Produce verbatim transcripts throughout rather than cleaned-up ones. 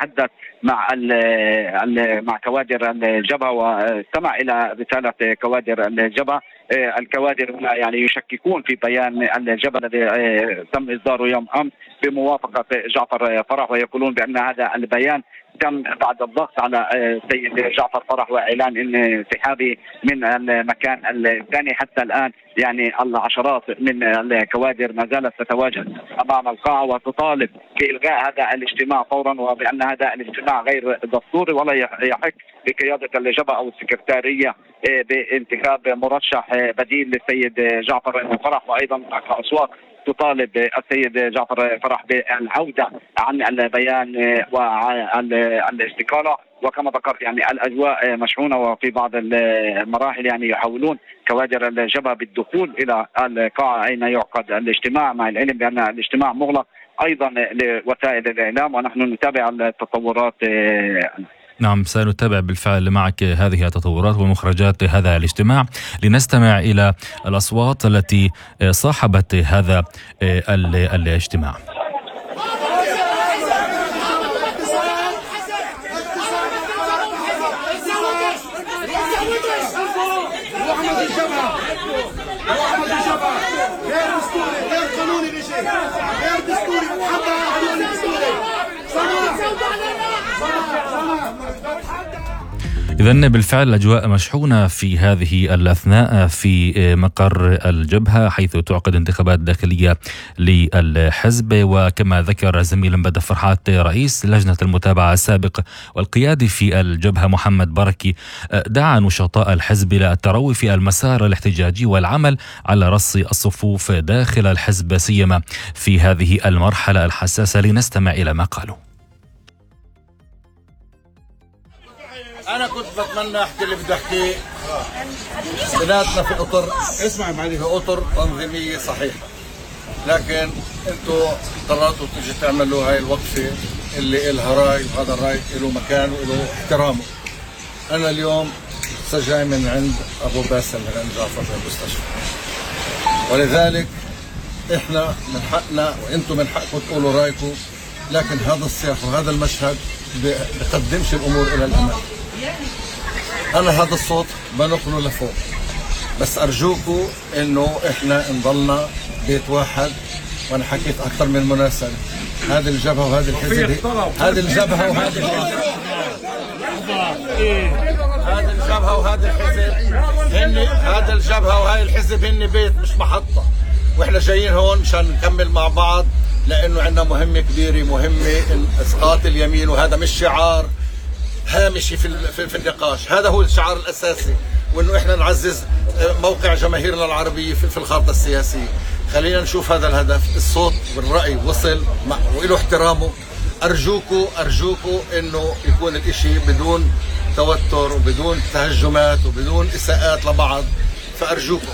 تحدث مع مع كوادر الجبهة واستمع إلى رسالة كوادر الجبهة. الكوادر هنا يعني يشككون في بيان الجبهة الذي تم إصداره يوم أمس بموافقة جعفر فرح، ويقولون بأن هذا البيان تم بعد الضغط على السيد جعفر فرح وإعلان انسحابه من المكان الثاني. حتى الآن يعني العشرات من الكوادر ما زالت تتواجد أمام القاعة وتطالب بإلغاء هذا الاجتماع فورا، وبأن هذا الاجتماع غير دستوري ولا يحق بقيادة الجبهة أو السكرتارية بانتخاب مرشح بديل للسيد جعفر فرح. وأيضا أصوات تطالب السيد جعفر فرح بالعودة عن البيان والاستقالة. وكما ذكرت يعني الأجواء مشحونة، وفي بعض المراحل يعني يحاولون كوادر الجبهة بالدخول إلى القاعة أين يعقد الاجتماع، مع العلم بأن الاجتماع مغلق أيضا لوسائل الإعلام، ونحن نتابع التطورات. نعم، سنتابع بالفعل معك هذه التطورات ومخرجات هذا الاجتماع لنستمع إلى الأصوات التي صاحبت هذا الاجتماع. إذن بالفعل الأجواء مشحونة في هذه الأثناء في مقر الجبهة، حيث تعقد انتخابات داخلية للحزب. وكما ذكر زميل بدر فرحات رئيس لجنة المتابعة السابق والقيادي في الجبهة محمد بركي، دعا نشطاء الحزب إلى التروي في المسار الاحتجاجي والعمل على رص الصفوف داخل الحزب سيما في هذه المرحلة الحساسة. لنستمع إلى ما قالوا. أنا كنت بتمنى أحكي اللي بدي أحكيه. بناتنا في أطر، اسمع معلي، في أطر تنظيمية صحيحة، لكن أنتوا اضطريتوا تيجي تعملوا هاي الوقفة اللي إلها راي، وهذا الراي له مكان وله احترامه. أنا اليوم جاي من عند أبو باسل من عند جعفر في المستشفى، ولذلك إحنا من حقنا وأنتوا من حقكم تقولوا رايكم، لكن هذا السياق وهذا المشهد بقدمش الأمور إلى الأمام. أنا هذا الصوت بنقله لفوق، بس أرجوكم إنه إحنا نضلنا بيت واحد. وأنا حكيت أكثر من مناسبة، هذه الجبهة وهذه الحزب، هذه الجبهة وهذه الحزب، هذه الجبهة وهذه الحزب هن هذا الجبهة وهذه الحزب هن بيت مش محطة. وإحنا جايين هون مشان نكمل مع بعض، لأنه عندنا مهمة كبيرة، مهمة إسقاط اليمين. وهذا مش شعار هامشي في في النقاش، هذا هو الشعار الأساسي، وإنه إحنا نعزز موقع جماهيرنا العربية في الخارطة السياسية. خلينا نشوف هذا الهدف. الصوت والرأي وصل وله احترامه. أرجوكوا أرجوكوا إنه يكون الإشي بدون توتر وبدون تهجمات وبدون إساءات لبعض. فأرجوكوا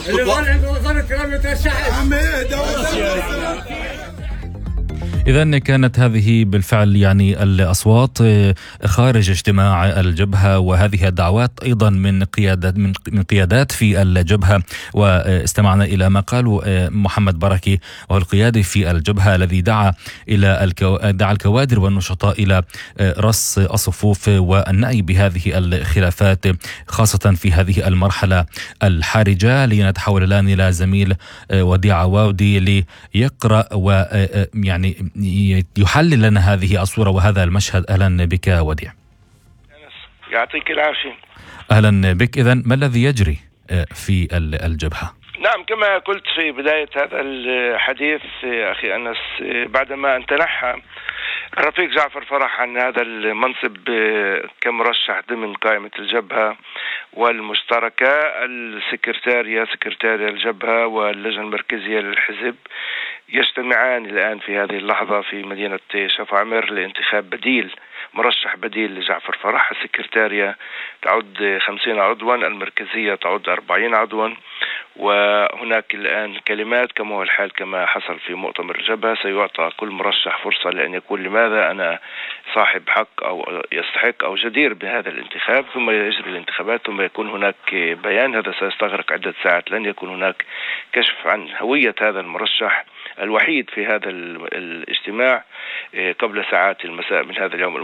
إذن كانت هذه بالفعل يعني الأصوات خارج اجتماع الجبهة، وهذه الدعوات أيضا من قيادات من قيادات في الجبهة. واستمعنا إلى ما قالوا محمد بركي وهو القيادي في الجبهة، الذي دعا إلى الكو... دعا الكوادر والنشطاء إلى رص الصفوف والنأي بهذه الخلافات، خاصة في هذه المرحلة الحرجة. لنتحول الآن إلى زميل وديع عواودي ليقرأ ويعني يحلل لنا هذه الصورة وهذا المشهد. أهلا بك وديع. يعطيك العافية. أهلا بك. إذن ما الذي يجري في الجبهة؟ نعم، كما قلت في بداية هذا الحديث أخي أنس، بعدما أن تنحى الرفيق جعفر فرح عن هذا المنصب كمرشح ضمن قائمة الجبهة والمشتركة، السكرتارية سكرتارية الجبهة واللجنة المركزية للحزب يجتمعان الآن في هذه اللحظة في مدينة شفعمر لانتخاب بديل، مرشح بديل لجعفر فرح. السكرتارية تعد خمسين عضوا، المركزية تعد أربعين عضوا، وهناك الآن كلمات كما هو الحال كما حصل في مؤتمر الجبهة. سيعطى كل مرشح فرصة لأن يقول لماذا أنا صاحب حق أو يستحق أو جدير بهذا الانتخاب، ثم يجري الانتخابات، ثم يكون هناك بيان. هذا سيستغرق عدة ساعات، لن يكون هناك كشف عن هوية هذا المرشح الوحيد في هذا الاجتماع قبل ساعات المساء من هذا اليوم.